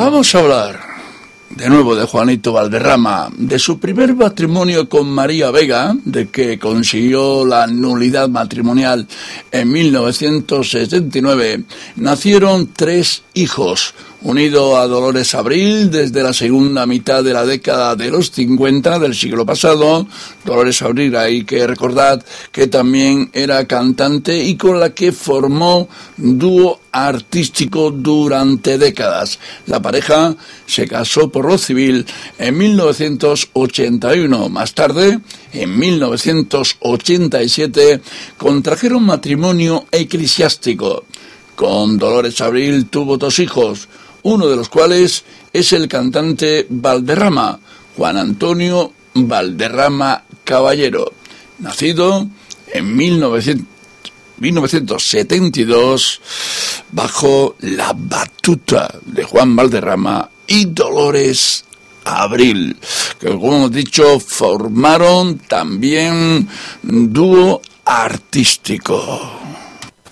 Vamos a hablar de nuevo de Juanito Valderrama, de su primer matrimonio con María Vega, de que consiguió la nulidad matrimonial en 1979. Nacieron 3 hijos, unido a Dolores Abril desde la segunda mitad de la década de los 50 del siglo pasado. Dolores Abril, hay que recordar que también era cantante y con la que formó dúo artístico durante décadas. La pareja se casó por lo civil en 1981. Más tarde, en 1987, contrajeron matrimonio eclesiástico. Con Dolores Abril tuvo 2 hijos, uno de los cuales es el cantante Valderrama, Juan Antonio Valderrama Caballero, nacido en 1972 bajo la batuta de Juan Valderrama y Dolores Abril, que como hemos dicho formaron también dúo artístico.